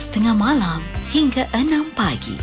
tengah malam hingga 6 pagi.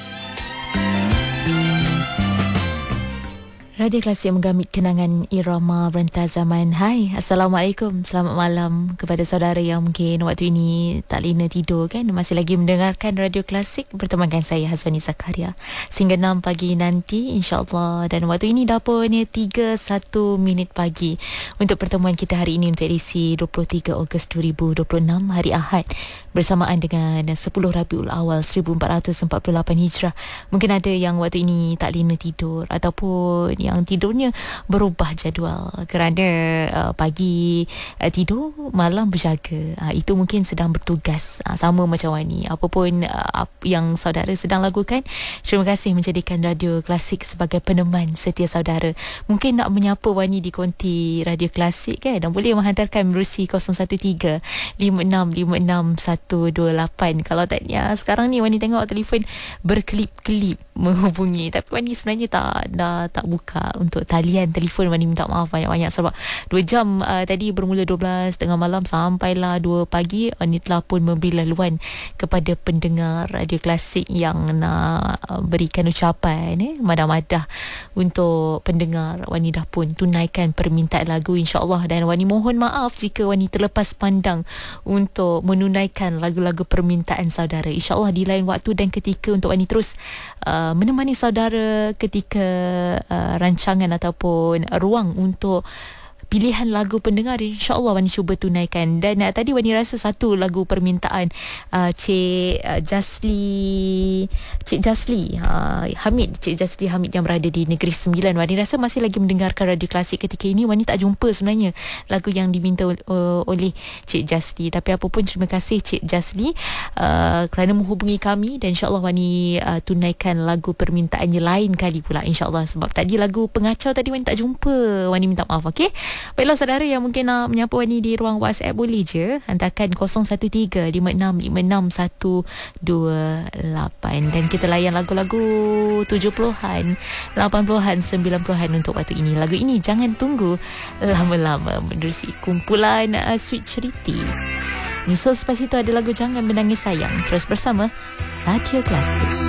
Radio Klasik menggamit kenangan irama rentas zaman. Hai, Assalamualaikum. Selamat malam kepada saudara yang mungkin waktu ini tak lena tidur kan, masih lagi mendengarkan Radio Klasik bertemankan saya Hazwani Zakaria sehingga 6 pagi nanti insya-Allah. Dan waktu ini dah pun 3:01 pagi untuk pertemuan kita hari ini untuk edisi 23 Ogos 2026 hari Ahad bersamaan dengan 10 Rabiul Awal 1448 Hijrah. Mungkin ada yang waktu ini tak lena tidur ataupun yang tidurnya berubah jadual kerana pagi tidur, malam berjaga. Itu mungkin sedang bertugas, sama macam Wani. Apapun yang saudara sedang lakukan, terima kasih menjadikan Radio Klasik sebagai peneman setia saudara. Mungkin nak menyapa Wani di konti Radio Klasik kan, dan boleh menghantarkan menerusi 013-5656-128. Kalau taknya sekarang ni Wani tengok telefon berkelip-kelip menghubungi, tapi Wani sebenarnya tak buka untuk talian telefon. Wani minta maaf banyak-banyak sebab 2 jam tadi bermula 12 tengah malam sampailah 2 pagi. Wani telah pun memberi laluan kepada pendengar Radio Klasik yang nak berikan ucapan madah-madah untuk pendengar. Wani dah pun tunaikan permintaan lagu insya-Allah, dan Wani mohon maaf jika Wani terlepas pandang untuk menunaikan lagu-lagu permintaan saudara. InsyaAllah di lain waktu dan ketika untuk Wani terus menemani saudara ketika rancangan ataupun ruang untuk pilihan lagu pendengar. InsyaAllah Wani cuba tunaikan. Dan tadi Wani rasa satu lagu permintaan Cik Jasli Hamid yang berada di Negeri Sembilan. Wani rasa masih lagi mendengarkan Radio Klasik ketika ini. Wani tak jumpa sebenarnya lagu yang diminta oleh Cik Jasli, tapi apapun terima kasih Cik Jasli kerana menghubungi kami, dan insyaAllah Wani tunaikan lagu permintaannya lain kali pula insyaAllah. Sebab tadi lagu pengacau tadi Wani tak jumpa. Wani minta maaf, okey? Baiklah saudara yang mungkin nak menyapa Wani di ruang WhatsApp, boleh je hantarkan 0135565628, dan kita layan lagu-lagu 70-an, 80-an, 90-an untuk waktu ini. Lagu ini jangan tunggu lama-lama menerusi kumpulan Sweet Charity. Nyusul selepas itu ada lagu Jangan Menangis Sayang. Terus bersama Radio Klasik.